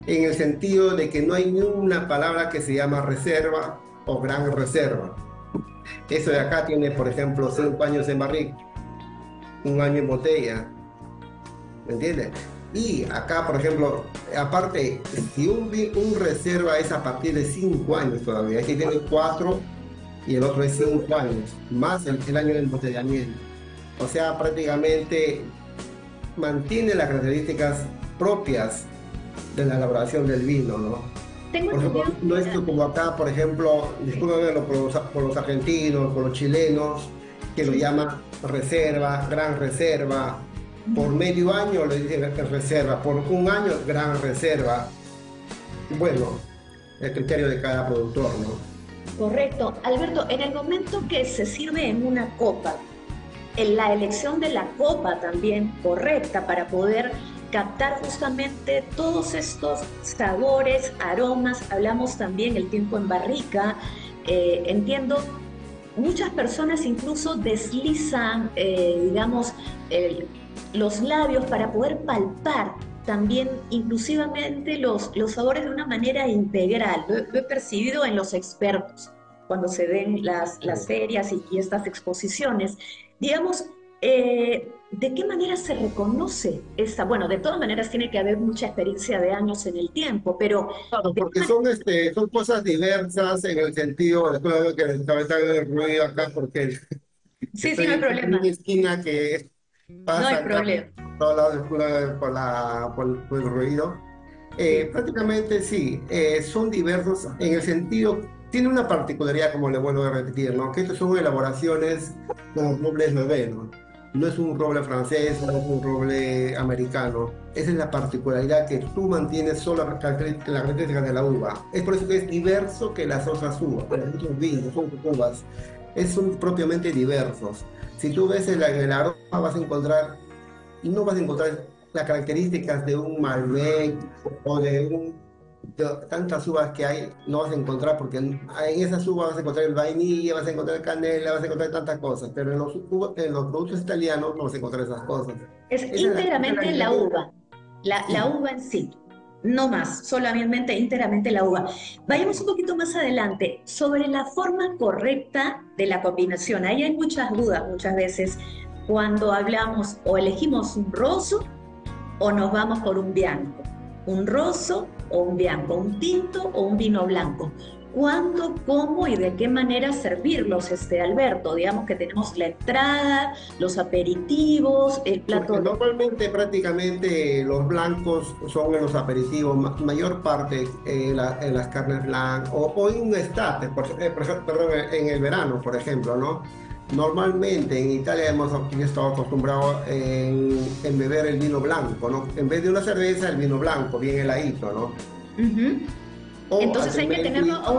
en el sentido de que no hay ni una palabra que se llama reserva o gran reserva. Eso de acá tiene, por ejemplo, 5 años en barrica, 1 año en botella, ¿me entiendes? Y acá, por ejemplo, aparte, si un reserva es a partir de 5 años todavía, aquí tiene 4 y el otro es 5 años, más el año de embotellamiento. O sea, prácticamente mantiene las características propias de la elaboración del vino, ¿no? Tengo Por ejemplo, entendido no que es que como acá, por ejemplo, discúlpame por los argentinos, por los chilenos, que lo sí. llaman reserva, gran reserva. Por Ujú. medio año le dicen reserva, por 1 año gran reserva. Bueno, el criterio de cada productor, ¿no? Correcto. Alberto, en el momento que se sirve en una copa, en la elección de la copa también correcta para poder captar justamente todos estos sabores, aromas, hablamos también el tiempo en barrica, entiendo, muchas personas incluso deslizan, digamos, el- los labios para poder palpar también inclusivamente los sabores de una manera integral. Lo he percibido en los expertos cuando se ven las ferias y estas exposiciones. Digamos, ¿de qué manera se reconoce esta? Bueno, de todas maneras tiene que haber mucha experiencia de años en el tiempo, pero Claro, ¿de qué porque manera? son cosas diversas en el sentido, después de que les estaba el ruido acá, porque Sí, sí, no hay estoy en una problema, esquina que no pasa hay acá problema. por todos lados por el ruido. Sí. Prácticamente sí, son diversos en el sentido, tiene una particularidad, como le vuelvo a repetir, ¿no? Que estas son elaboraciones con robles novenos. No es un roble francés, no es un roble americano. Esa es la particularidad que tú mantienes solo la característica de la uva. Es por eso que es diverso que las otras uvas, pero los otros vinos, son uvas, son propiamente diversos. Si tú ves el aroma, vas a encontrar y no vas a encontrar las características de un Malbec o de tantas uvas que hay, no vas a encontrar porque en esas uvas vas a encontrar el vainilla, vas a encontrar canela, vas a encontrar tantas cosas, pero en los productos italianos no vas a encontrar esas cosas. Es Esa es íntegramente la la idea. uva, la Sí, uva en sí, no más, solamente íntegramente la uva. Vayamos un poquito más adelante sobre la forma correcta de la combinación. Ahí hay muchas dudas muchas veces cuando hablamos o elegimos un rosso o nos vamos por un bianco, un rosso o un bianco, un tinto o un vino blanco. ¿Cuándo, cómo y de qué manera servirlos, Alberto? Digamos que tenemos la entrada, los aperitivos, el porque plato de... normalmente prácticamente los blancos son en los aperitivos, mayor parte en las carnes blancas o en un estate, perdón, en el verano, por ejemplo, ¿no? Normalmente en Italia hemos aquí estado acostumbrados en beber el vino blanco, ¿no? En vez de una cerveza, el vino blanco, bien heladito, ¿no? Ujú. O Entonces hay que tenerlo alternativo,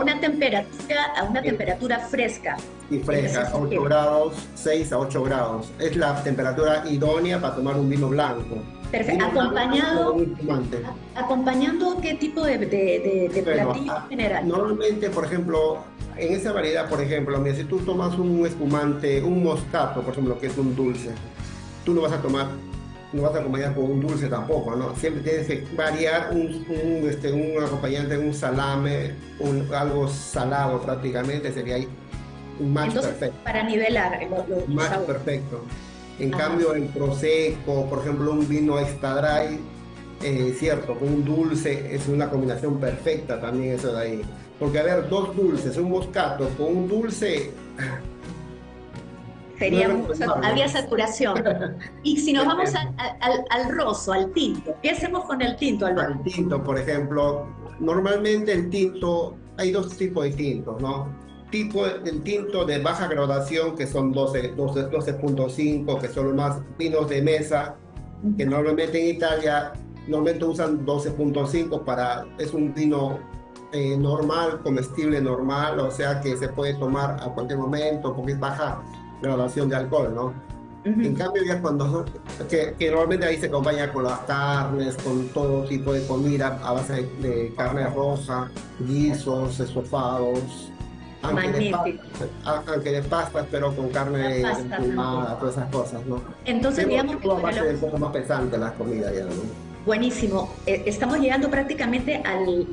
a una eh, temperatura fresca, y en ese fresca, 8 sentido. grados, 6 a 8 grados. Es la temperatura idónea para tomar un vino blanco. Perfecto. Vino blanco o un espumante. Acompañando qué tipo de Bueno, platillo en general. normalmente, por ejemplo, en esa variedad, por ejemplo, mira, si tú tomas un espumante, un moscato, por ejemplo, que es un dulce, tú no vas a acompañar con un dulce tampoco, ¿no? Siempre tienes que variar un acompañante, un salame, algo salado prácticamente, sería ahí un match Entonces, perfecto. para nivelar los Match sabores. perfecto. En Ajá. cambio, el prosecco, por ejemplo, un vino extra dry, cierto, con un dulce es una combinación perfecta también eso de ahí. Porque, a ver, dos dulces, un moscato con un dulce, no es Sería mucho, recomendable. habría saturación. Y si nos vamos Depende. al roso, al tinto, ¿qué hacemos con el tinto, Alberto? Al tinto, por ejemplo, normalmente el tinto, hay dos tipos de tintos, ¿no? Tipo del tinto de baja graduación, que son 12.5, que son los más vinos de mesa, que normalmente en Italia normalmente usan 12.5 es un vino normal, comestible normal, o sea que se puede tomar a cualquier momento porque es baja graduación de alcohol, ¿no? En Ujú. cambio, ya que normalmente ahí se acompaña con las carnes, con todo tipo de comida a base de carne roja, guisos, estofados, aunque de pasta, Magnífico. aunque de pastas, pero con La carne pasta también. empulmada, todas esas cosas, ¿no? Entonces, Pero digamos que todo a para base de un los, poco más pesante las comidas ya, ¿no? Buenísimo. Estamos llegando prácticamente